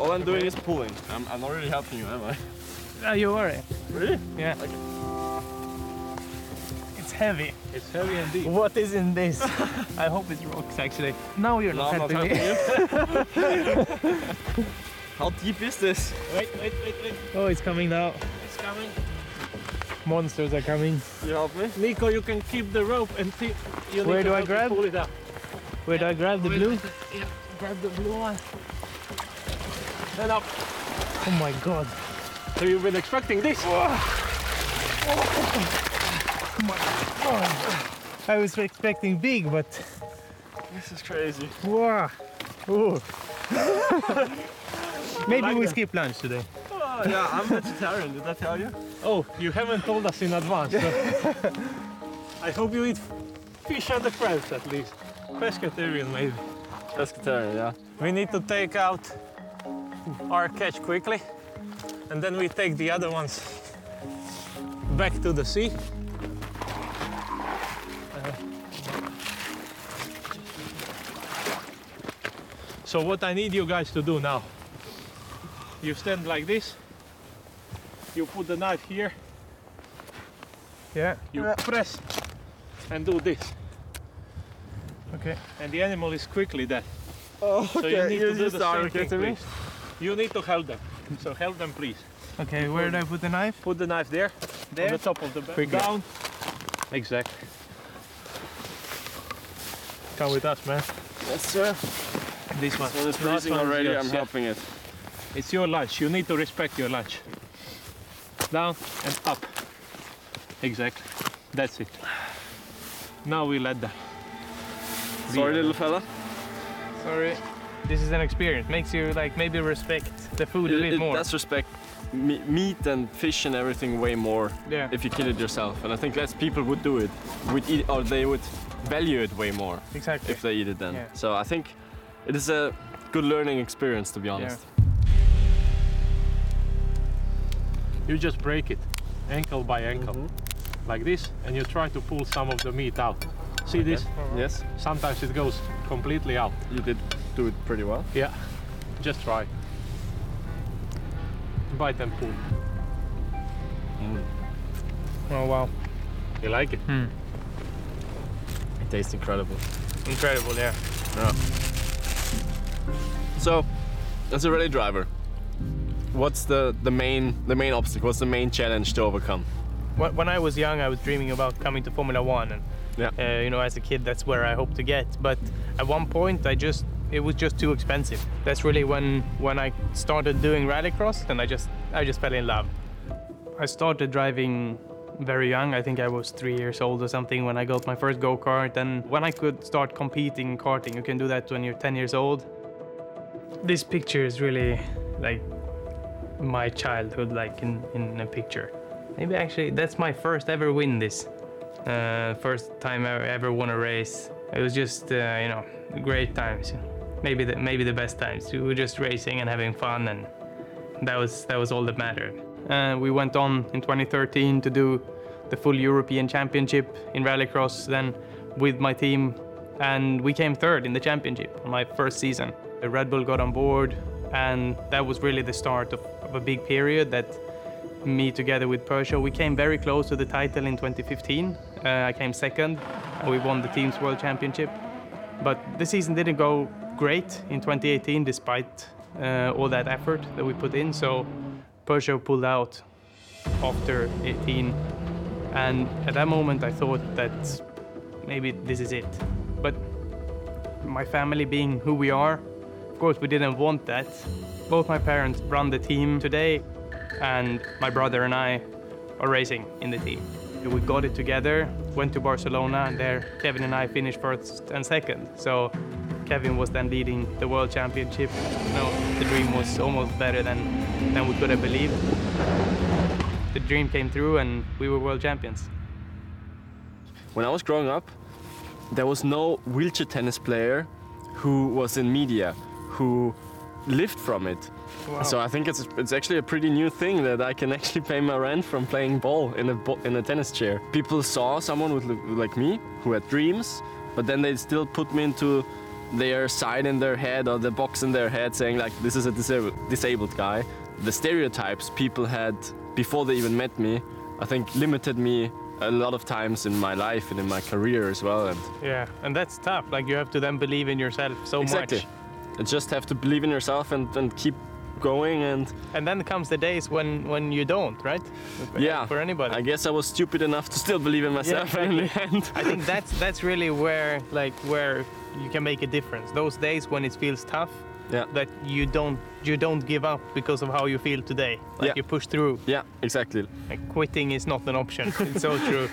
All I'm doing is pulling. I'm not really helping you, am I? You are. Really? Yeah. Okay. It's heavy. It's heavy and deep. What is in this? I hope it's rocks actually. No, you're not I'm not helping me. helping you. How deep is this? Wait. Oh, it's coming now. It's coming. Monsters are coming. You help me? Nico, you can keep the rope and you Where need do to I help me grab? pull it up. Where do I grab the blue? Yeah, grab the blue one. Then up. Oh my god. So you've been expecting this? I was expecting big, but This is crazy. wow. Ooh. Maybe like we that? skip lunch today. Oh, yeah, I'm vegetarian. Did I tell you? Oh, you haven't told us in advance. So I hope you eat fish and the crabs at least. Pescatarian maybe. Pescatarian, yeah. We need to take out our catch quickly and then we take the other ones back to the sea. So what I need you guys to do now, you stand like this, you put the knife here, Yeah. you press and do this, Okay. and the animal is quickly dead. Oh, So you need to do just the same okay thing, to me. please. You need to hold them, so hold them please. Okay, where do I put the knife? Put the knife there, There? on the top of the bed, Quickly. down. Exactly. Come with us, man. Yes, sir. This one. When it's Last freezing one is already, yours, I'm yeah. helping it. It's your lunch. You need to respect your lunch. Down and up. Exactly. That's it. Now we let that. Sorry, little fella. Sorry. This is an experience. Makes you like maybe respect the food a bit It more. does respect meat and fish and everything way more Yeah. if you kill it yourself. And I think less people would do it. Would eat, or they would value it way more Exactly. if they eat it then. Yeah. So I think it is a good learning experience, to be honest. You just break it, ankle by ankle, like this, and you try to pull some of the meat out. See this? Yes, Sometimes it goes completely out. you did do it pretty well. Yeah. Just try. Bite and pull. Oh wow. You like it? It tastes incredible. Incredible, yeah. Yeah. So, as a rally driver, what's the main obstacle? What's the main challenge to overcome? When I was young, I was dreaming about coming to Formula One, and Yeah. you know, as a kid, that's where I hoped to get. But at one point, it was just too expensive. That's really when I started doing rallycross, and I just fell in love. I started driving very young. I think I was 3 years old or something when I got my first go-kart. And when I could start competing in karting, you can do that when you're 10 years old. This picture is really like my childhood, like in a picture. Maybe actually that's my first ever win. This first time I ever won a race. It was just you know, great times. Maybe the best times. We were just racing and having fun, and that was all that mattered. We went on in 2013 to do the full European Championship in rallycross then with my team, and we came third in the championship on my first season. The Red Bull got on board, and that was really the start of a big period that me together with Peugeot, we came very close to the title in 2015. I came second, and we won the team's world championship. But the season didn't go great in 2018 despite all that effort that we put in. So Peugeot pulled out after 18, and at that moment I thought that maybe this is it. But my family being who we are, of course we didn't want that. Both my parents run the team today, and my brother and I are racing in the team. We got it together, went to Barcelona, and there Kevin and I finished first and second. So Kevin was then leading the World Championship. You know, the dream was almost better than we could have believed. The dream came through and we were world champions. When I was growing up, there was no wheelchair tennis player who was in media, who lived from it. Wow. So I think it's actually a pretty new thing that I can actually pay my rent from playing ball in a tennis chair. People saw someone like me who had dreams, but then they still put me into their sign in their head or the box in their head saying like, this is a disabled guy. The stereotypes people had before they even met me, I think limited me a lot of times in my life and in my career as well. And Yeah, and that's tough. Like you have to then believe in yourself so exactly. much. You just have to believe in yourself and keep going. And And then comes the days when you don't, right? yeah, For anybody. I guess I was stupid enough to still believe in myself in the end. I think that's really where you can make a difference. Those days when it feels tough, Yeah. that you don't give up because of how you feel today. Like Yeah. you push through. Yeah, exactly. Like quitting is not an option. It's so true.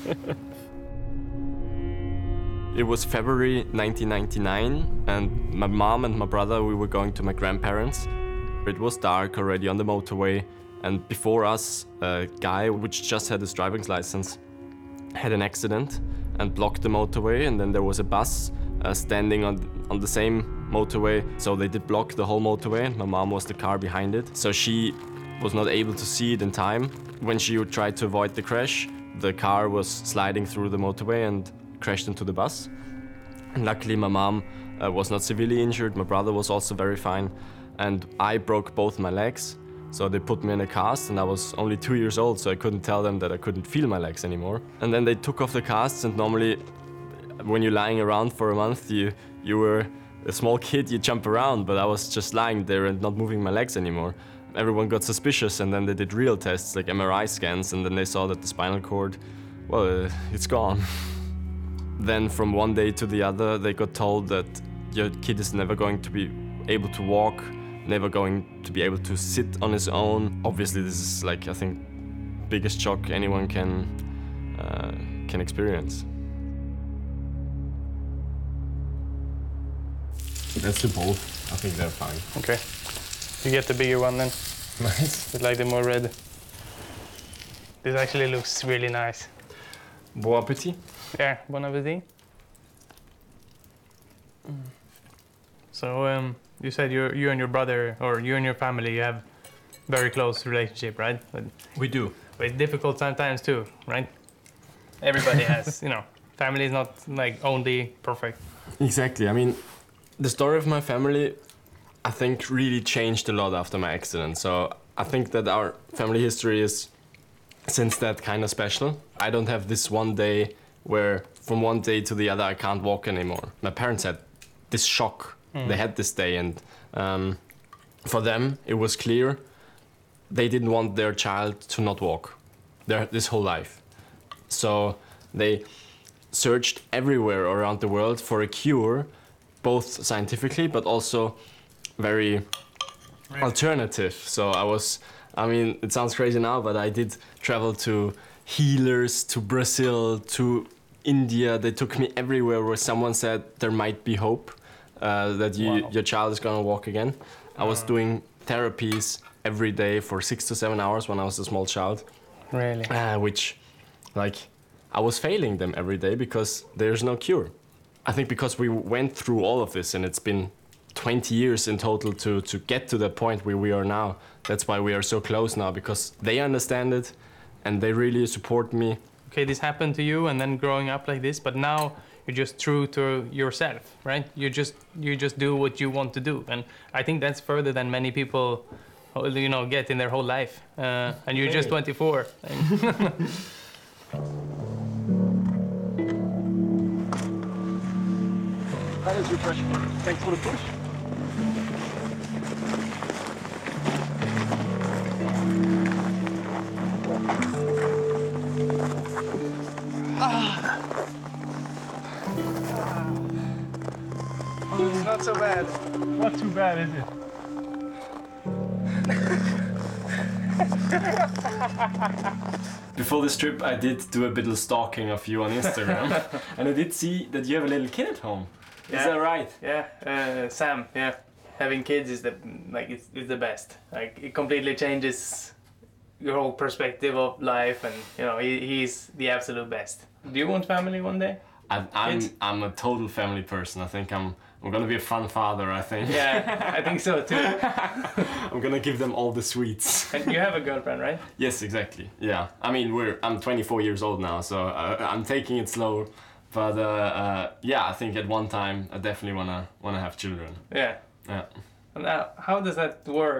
It was February 1999, and my mom and my brother, we were going to my grandparents. It was dark already on the motorway, and before us, a guy which just had his driving license had an accident and blocked the motorway, and then there was a bus standing on the same motorway, so they did block the whole motorway, and my mom was the car behind it, so she was not able to see it in time. When she tried to avoid the crash, the car was sliding through the motorway and crashed into the bus. And luckily my mom was not severely injured, my brother was also very fine, and I broke both my legs, so they put me in a cast, and I was only 2 years old, so I couldn't tell them that I couldn't feel my legs anymore. And then they took off the casts, and normally when you're lying around for a month, you were a small kid, you jump around, but I was just lying there and not moving my legs anymore. Everyone got suspicious, and then they did real tests like MRI scans, and then they saw that the spinal cord, well, it's gone. Then from one day to the other, they got told that your kid is never going to be able to walk, never going to be able to sit on his own. Obviously, this is like, I think, biggest shock anyone can experience. That's the both. I think they're fine. Okay. You get the bigger one then. Nice. With like the more red. This actually looks really nice. Bon appétit. Yeah, bon appetit. So you said you and your brother, or you and your family, you have very close relationship, right? We do. But it's difficult sometimes too, right? Everybody has, family is not like only perfect. Exactly. I mean, the story of my family, I think, really changed a lot after my accident. So I think that our family history is, since that, kind of special. I don't have this one day where from one day to the other I can't walk anymore. My parents had this shock. They had this day, and for them it was clear they didn't want their child to not walk this whole life. So they searched everywhere around the world for a cure, both scientifically but also very alternative. So I mean, it sounds crazy now, but I did travel to healers, to Brazil, to India. They took me everywhere where someone said there might be hope, that your child is gonna walk again. I was doing therapies every day for 6 to 7 hours when I was a small child. Really? Which, like, I was failing them every day because there's no cure. I think because we went through all of this, and it's been 20 years in total to get to the point where we are now. That's why we are so close now, because they understand it and they really support me. Okay, this happened to you, and then growing up like this, but now you're just true to yourself, right? You just do what you want to do, and I think that's further than many people, get in their whole life. And you're just 24. That is refreshing. Thanks for the push. It's not so bad. Not too bad, is it? Before this trip, I did do a bit of stalking of you on Instagram, and I did see that you have a little kid at home. Is that right? Yeah, Sam. Yeah, having kids is it's the best. Like it completely changes your whole perspective of life, and he's the absolute best. Do you want family one day? I'm a total family person. I think I'm gonna be a fun father, I think. Yeah, I think so too. I'm gonna give them all the sweets. And you have a girlfriend, right? Yes, exactly. Yeah. I mean, I'm 24 years old now, so I'm taking it slow. But yeah, I think at one time I definitely wanna have children. Yeah. Yeah. And how does that work?